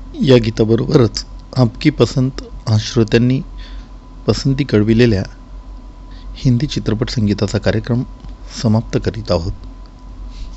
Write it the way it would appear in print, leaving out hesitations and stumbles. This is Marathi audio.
या गीताबरोबरच आपकी पसंत हा श्रोत्यांनी पसंती कळविलेल्या हिंदी चित्रपट संगीताचा कार्यक्रम समाप्त करीत आहोत.